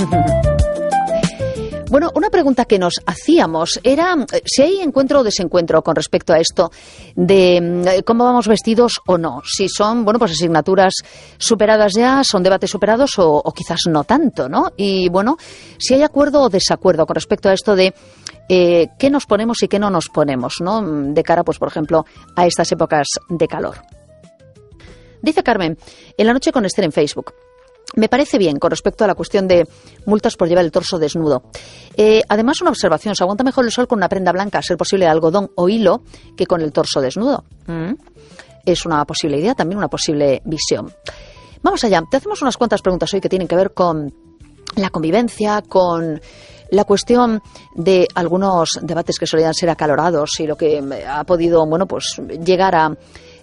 Bueno, una pregunta que nos hacíamos era si hay encuentro o desencuentro con respecto a esto de cómo vamos vestidos o no. Si son, bueno, pues asignaturas superadas ya, son debates superados o quizás no tanto, ¿no? Y bueno, si hay acuerdo o desacuerdo con respecto a esto de qué nos ponemos y qué no nos ponemos, ¿no? De cara, pues, por ejemplo, a estas épocas de calor. Dice Carmen, en la noche con Esther en Facebook. Me parece bien con respecto a la cuestión de multas por llevar el torso desnudo. Además, una observación, se aguanta mejor el sol con una prenda blanca, a ser posible de algodón o hilo, que con el torso desnudo. Es una posible idea, también una posible visión. Vamos allá, te hacemos unas cuantas preguntas hoy que tienen que ver con la convivencia, con la cuestión de algunos debates que solían ser acalorados y lo que ha podido, bueno, pues llegar a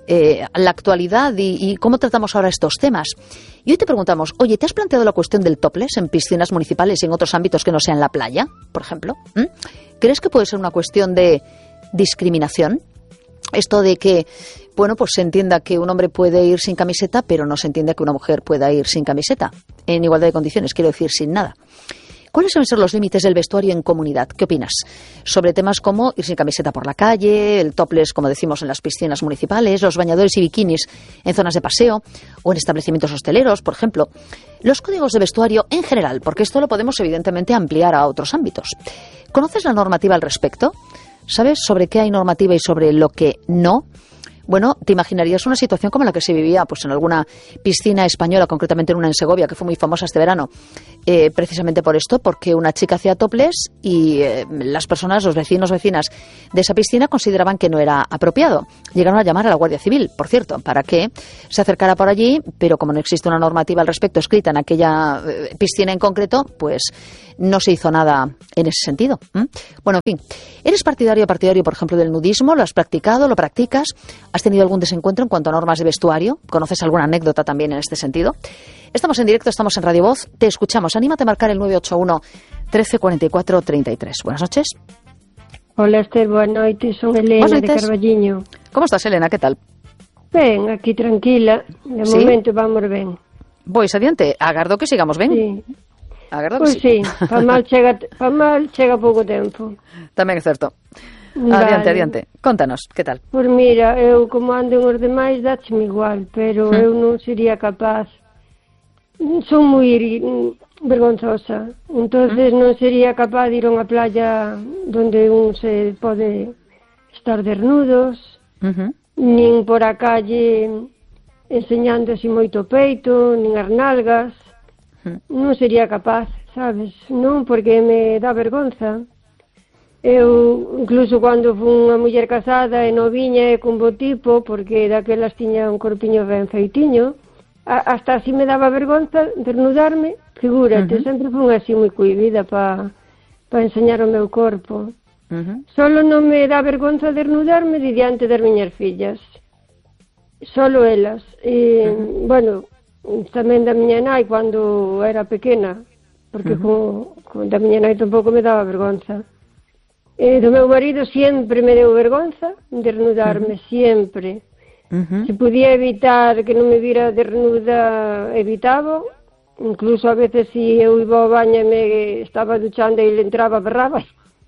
la actualidad y cómo tratamos ahora estos temas. Y hoy te preguntamos, oye, ¿te has planteado la cuestión del topless en piscinas municipales y en otros ámbitos que no sean la playa, por ejemplo? ¿Crees que puede ser una cuestión de discriminación? Esto de que, bueno, pues se entienda que un hombre puede ir sin camiseta, pero no se entiende que una mujer pueda ir sin camiseta, en igualdad de condiciones, quiero decir, sin nada. ¿Cuáles deben ser los límites del vestuario en comunidad? ¿Qué opinas? Sobre temas como ir sin camiseta por la calle, el topless, como decimos, en las piscinas municipales, los bañadores y bikinis en zonas de paseo o en establecimientos hosteleros, por ejemplo. Los códigos de vestuario en general, porque esto lo podemos evidentemente ampliar a otros ámbitos. ¿Conoces la normativa al respecto? ¿Sabes sobre qué hay normativa y sobre lo que no? Bueno, te imaginarías una situación como la que se vivía pues en alguna piscina española, concretamente en una en Segovia, que fue muy famosa este verano, precisamente por esto, porque una chica hacía topless y las personas, los vecinos, vecinas de esa piscina consideraban que no era apropiado. Llegaron a llamar a la Guardia Civil, por cierto, para que se acercara por allí, pero como no existe una normativa al respecto escrita en aquella piscina en concreto, pues no se hizo nada en ese sentido. Bueno, en fin, ¿eres partidario, por ejemplo, del nudismo? ¿Lo has practicado? ¿Lo practicas? ¿Has tenido algún desencuentro en cuanto a normas de vestuario? ¿Conoces alguna anécdota también en este sentido? Estamos en directo, estamos en Radio Voz. Te escuchamos. Anímate a marcar el 981 13 44 33. Buenas noches. Hola, Esther. Boa noite. Son Elena de Carballiño. ¿Cómo estás, Elena? ¿Qué tal? Ben, aquí tranquila. De momento vamos ben. Pois adiante. Agardo que sigamos ben. Sí. Agardo que pois sí. Pa mal chega pouco tempo. Tamén é certo. Vale. Adiante. Contanos, que tal? Pois mira, eu como anden os demais dácheme igual, pero eu non sería capaz. Son moi vergonzosa. Entonces non sería capaz de ir a unha playa donde un se pode estar desnudos, nin por a calle enseñando así moito peito, nin as nalgas. Non sería capaz, sabes? Non, porque me dá vergonza. Eu, incluso cando fui unha muller casada e noviña e con bo tipo, porque daquelas tiña un corpiño ben feitiño, hasta así me daba vergonza desnudarme, figúrate, sempre fui así moi cohibida para enseñar o meu corpo. Solo non me dá vergonza desnudarme diante das miñas fillas, solo elas. E, bueno, tamén da miña nai cando era pequena, porque con da miña nai tampouco me daba vergonza. Do meu marido sempre me deu vergonza desnudarme, sempre. Se podía evitar que non me vira desnuda, evitaba. Incluso a veces si eu iba ao baño e me estaba duchando e ele entraba, berraba.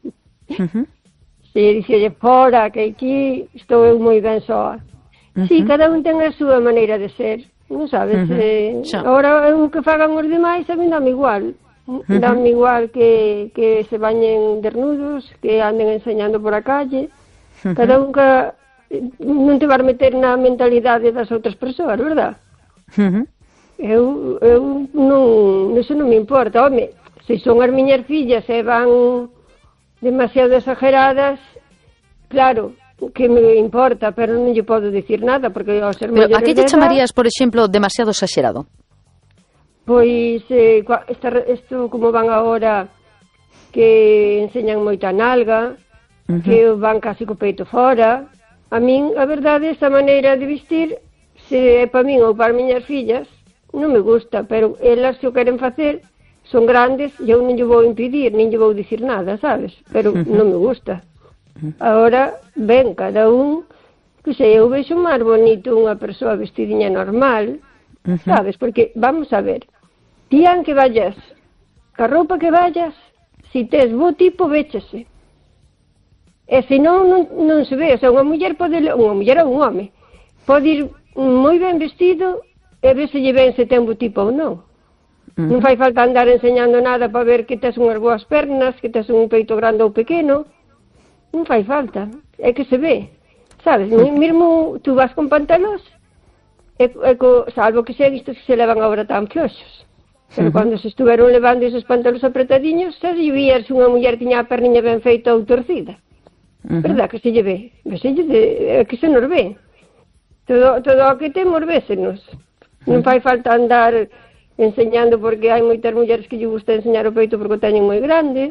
Se dixelle fora, que aquí estou eu moi ben soa. Si, cada un ten a súa maneira de ser, non sabes? Agora, o que fagan os demais a mí dame igual. Dame igual que se bañen desnudos, que anden enseñando por a calle. Cada un que non te vas meter na mentalidade das outras persoas, verdad? Eu non, eso non me importa. Home, se son as miñas fillas e van demasiado exageradas, claro, que me importa, pero non lle podo dicir nada, porque ao ser maiores de edad... A que lle chamarías, por exemplo, demasiado exagerado? Pois, isto como van agora, que enseñan moita nalga, que van casi co peito fora. A min, a verdade, esa maneira de vestir, se é para min ou para as miñas fillas, non me gusta, pero elas se o queren facer, son grandes, e eu non lle vou impedir, nin lle vou dicir nada, sabes? Pero non me gusta. Agora, ben, cada un, que sei, eu vexo máis bonito unha persoa vestidinha normal, sabes? Porque, vamos a ver, ti aunque vayas ca roupa que vayas, si tes bo tipo, véchese. E se non se ve, o sea, unha muller ou un home, pode ir moi ben vestido e veselle ben se ten bo tipo ou non. Non fai falta andar enseñando nada para ver que tes unhas boas pernas, que tes un peito grande ou pequeno. Non fai falta, é que se ve. Sabes, mesmo tú vas con pantalós, salvo que sean estes que se levan agora tan floxos. Pero cando se estuveron levando esos pantalós apretadiños, se lle vías unha muller que tiña a perniña ben feita ou torcida. Verdad que se lle ve? É que se nos ve. Todo o que temos vésenos. Non fai falta andar enseñando, porque hai moitas mulleres que lle gusta enseñar o peito porque o teñen moi grande.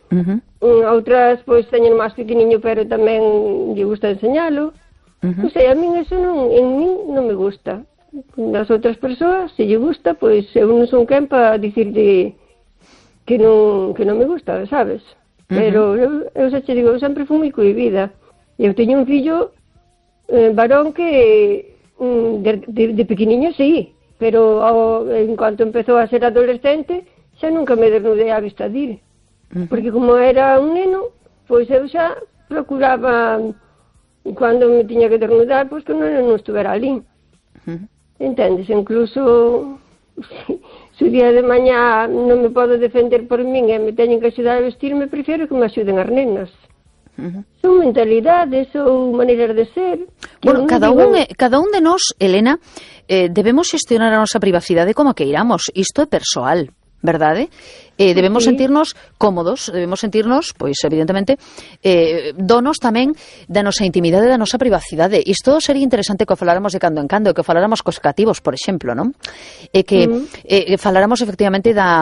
Outras, pois, teñen máis pequeniño, pero tamén lle gusta enseñalo. Non sei, a min eso non me gusta. As outras persoas, se lle gusta, pois eu non son quen para dicirte que non me gusta, sabes? Pero eu xa te digo, eu sempre fui moi cohibida. Eu teño un fillo varón que de pequeniño sí, pero en cuanto empezou a ser adolescente xa nunca me desnudei á vista dele. Porque como era un neno, pois eu xa procuraba, cando me tiña que desnudar, pois que o neno non estuvera ali. Entendes? Incluso se o día de mañá non me podo defender por min e me teñen que axudar a vestirme, prefiro que me axuden as nenas. Son mentalidades, son maneiras de ser. Bueno, cada un de nós, Elena, debemos xestionar a nosa privacidade como que iramos. Isto é persoal, verdade? Debemos sentirnos cómodos, debemos sentirnos, pois, evidentemente, donos tamén da nosa intimidade, da nosa privacidade. Isto sería interesante que o faláramos de cando en cando, que o faláramos cos cativos, por exemplo, non? Que faláramos efectivamente da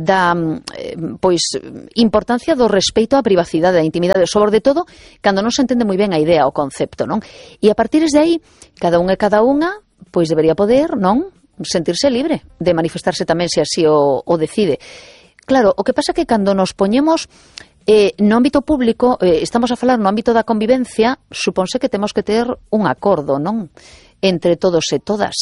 pois, importancia do respeito á privacidade, á intimidade, sobre todo, cando non se entende moi ben a idea, o concepto, non? E a partir de aí, cada un e cada unha, pois debería poder, non? Sentirse libre de manifestarse tamén se así o decide. Claro, o que pasa é que cando nos poñemos no ámbito público, estamos a falar no ámbito da convivencia, suponse que temos que ter un acordo, non? Entre todos e todas.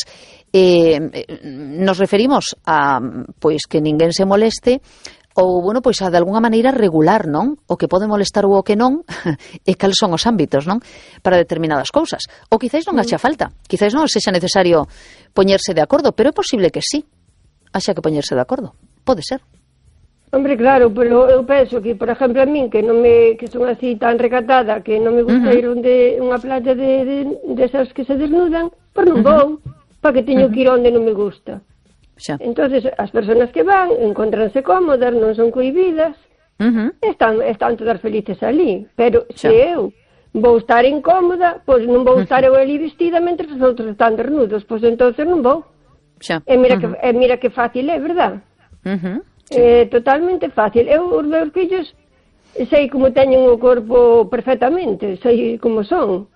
Nos referimos a, pois, que ninguén se moleste ou, bueno, pois a de alguna maneira regular, non? O que pode molestar ou o que non, e cales son os ámbitos, non? Para determinadas cousas. Ou quizáis non haxa falta, quizáis non sexa necesario poñerse de acordo, pero é posible que sí, haxa que poñerse de acordo. Pode ser. Hombre, claro, pero eu penso que, por exemplo, a min, que son así tan recatada, que non me gusta ir onde unha playa desas que se desnudan, pois non vou, para que teño que ir onde non me gusta. Xa. Entonces, as persoas que van, encontranse cómodas, non son cohibidas, están todas felices ali. Pero se eu vou estar incómoda, pois non vou estar eu ali vestida mentre os outros están desnudos, pois entonces non vou. Xa. E mira que fácil é, verdad? Totalmente fácil. Eu, os meus fillos, sei como teñen o corpo perfectamente, sei como son.